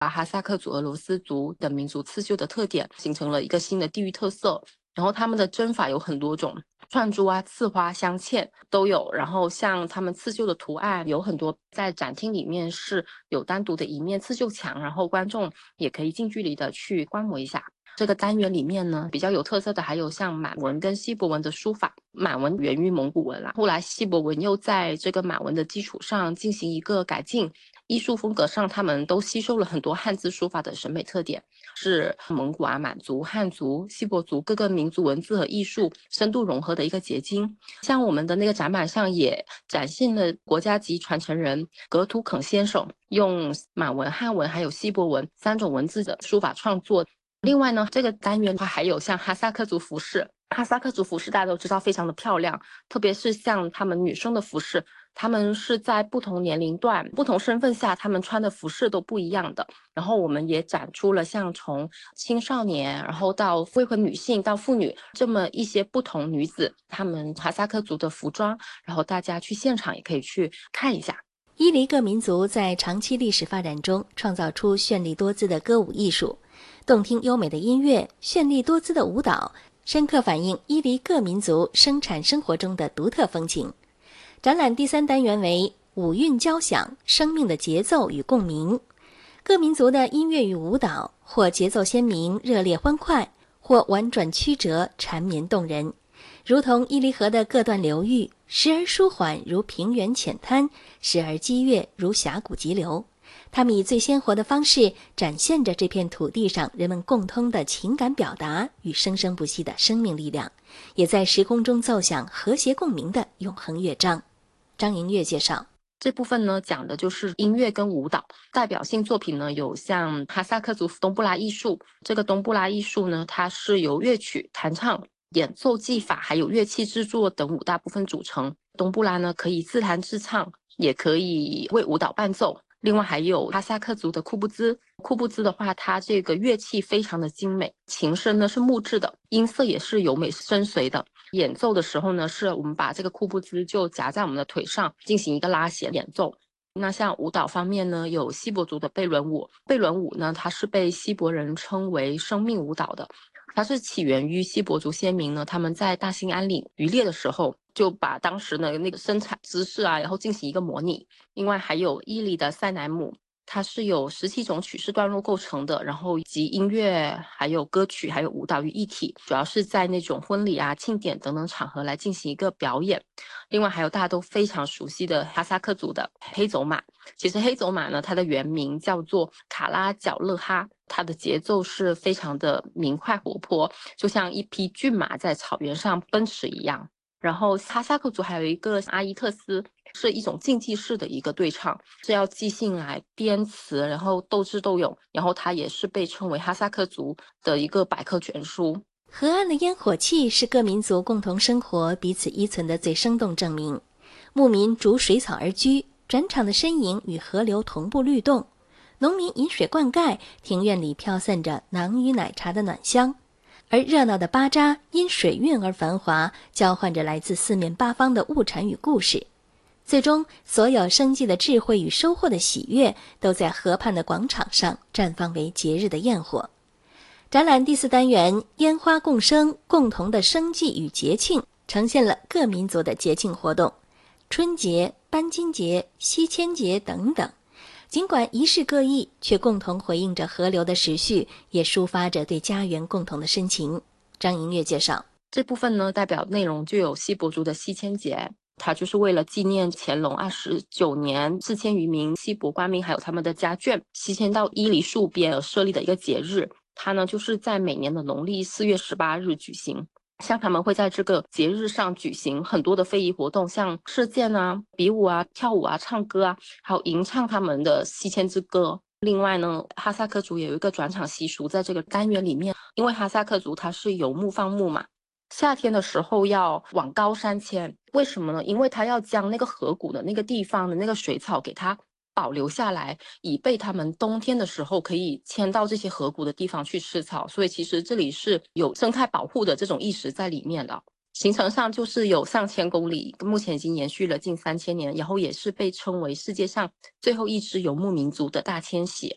把哈萨克族、俄罗斯族等民族刺绣的特点形成了一个新的地域特色。然后他们的针法有很多种，串珠啊、刺花、镶嵌都有。然后像他们刺绣的图案有很多，在展厅里面是有单独的一面刺绣墙，然后观众也可以近距离的去观摩一下。这个单元里面呢，比较有特色的还有像满文跟锡伯文的书法。满文源于蒙古文啦，后来锡伯文又在这个满文的基础上进行一个改进。艺术风格上，他们都吸收了很多汉字书法的审美特点，是蒙古啊、满族、汉族、锡伯族各个民族文字和艺术深度融合的一个结晶。像我们的那个展板上也展现了国家级传承人格图肯先生用满文、汉文还有锡伯文3种文字的书法创作。另外呢，这个单元的话还有像哈萨克族服饰。哈萨克族服饰大家都知道非常的漂亮，特别是像他们女生的服饰，他们是在不同年龄段、不同身份下，他们穿的服饰都不一样的。然后我们也展出了像从青少年，然后到未婚女性到妇女这么一些不同女子，她们哈萨克族的服装，然后大家去现场也可以去看一下。 伊犁各民族在长期历史发展中创造出绚丽多姿的歌舞艺术，动听优美的音乐，绚丽多姿的舞蹈，深刻反映伊犁各民族生产生活中的独特风情。展览第3单元为五韵交响，生命的节奏与共鸣。各民族的音乐与舞蹈，或节奏鲜明、热烈欢快，或婉转曲折、缠绵动人，如同伊犁河的各段流域，时而舒缓如平原浅滩，时而激越如峡谷急流。他们以最鲜活的方式展现着这片土地上人们共通的情感表达与生生不息的生命力量，也在时空中奏响和谐共鸣的永恒乐章。张莹月介绍， 这部分呢讲的就是音乐跟舞蹈，代表性作品呢有像哈萨克族东布拉艺术。这个东布拉艺术呢，它是由乐曲、弹唱、演奏技法还有乐器制作等5大部分组成。东布拉呢可以自弹自唱，也可以为舞蹈伴奏。另外还有哈萨克族的库布兹，库布兹的话，它这个乐器非常的精美，琴身呢是木质的，音色也是优美深邃的。演奏的时候呢，是我们把这个库布兹就夹在我们的腿上进行一个拉弦演奏。那像舞蹈方面呢，有锡伯族的贝伦舞。贝伦舞呢，它是被锡伯人称为生命舞蹈的，它是起源于锡伯族先民呢，他们在大兴安岭渔猎的时候，就把当时的那个生产姿势啊，然后进行一个模拟。另外还有伊犁的塞乃姆，它是由17种曲式段落构成的，然后集音乐、还有歌曲、还有舞蹈于一体，主要是在那种婚礼啊、庆典等等场合来进行一个表演。另外还有大家都非常熟悉的哈萨克族的黑走马。其实黑走马呢，它的原名叫做卡拉角勒哈，它的节奏是非常的明快活泼，就像一匹骏马在草原上奔驰一样。然后哈萨克族还有一个阿伊特斯，是一种竞技式的一个对唱，是要即兴来编词，然后斗智斗勇，然后它也是被称为哈萨克族的一个百科全书。 河岸的烟火气是各民族共同生活、彼此依存的最生动证明。牧民逐水草而居，转场的身影与河流同步律动，农民饮水灌溉，庭院里飘散着馕与奶茶的暖香。而热闹的巴扎因水韵而繁华，交换着来自四面八方的物产与故事。最终，所有生计的智慧与收获的喜悦，都在河畔的广场上绽放为节日的焰火。展览第4单元烟花共生，共同的生计与节庆，呈现了各民族的节庆活动，春节、搬金节、西迁节等等。尽管仪式各异，却共同回应着河流的时序，也抒发着对家园共同的深情。张莹月介绍， 这部分呢，代表内容就有锡伯族的西迁节，它就是为了纪念乾隆29年4000余名锡伯官民还有他们的家眷西迁到伊犁戍边而设立的一个节日。它呢就是在每年的农历4月18日举行。像他们会在这个节日上举行很多的非遗活动，像射箭啊、比武啊、跳舞啊、唱歌啊，还有吟唱他们的西迁之歌。另外呢，哈萨克族也有一个转场习俗，在这个单元里面，因为哈萨克族它是游牧放牧嘛，夏天的时候要往高山迁，为什么呢？因为他要将那个河谷的那个地方的那个水草给它保留下来，以备他们冬天的时候可以迁到这些河谷的地方去吃草。所以其实这里是有生态保护的这种意识在里面的。行程上就是有上千公里，目前已经延续了近3000年，然后也是被称为世界上最后一支游牧民族的大迁徙。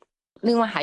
另外还